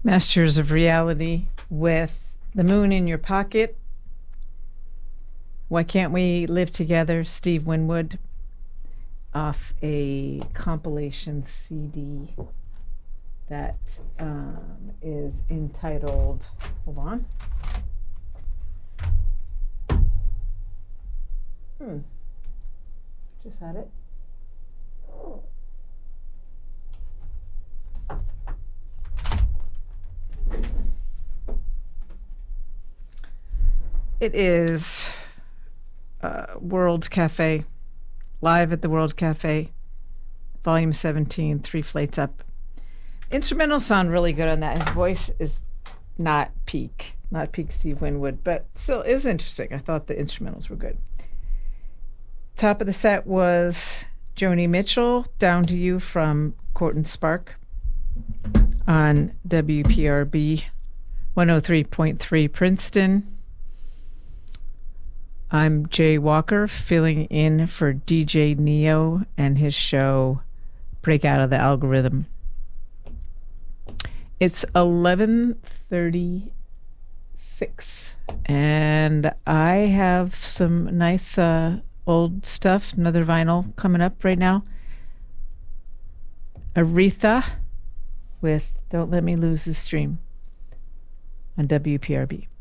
Masters of Reality with The Moon in Your Pocket. Why Can't We Live Together? Steve Winwood, off a compilation CD that is entitled, hold on. Just had it. It is World Cafe, live at the World Cafe, Volume 17, 3 Flights Up. Instrumentals sound really good on that. His voice is not peak Steve Winwood, but still, it was interesting. I thought the instrumentals were good. Top of the set was Joni Mitchell, Down to You from Court and Spark on WPRB 103.3 Princeton. I'm Jay Walker, filling in for DJ Neo and his show Break Out of the Algorithm. It's 11:36, and I have some nice old stuff, another vinyl coming up right now. Aretha with Don't Let Me Lose This Dream on WPRB.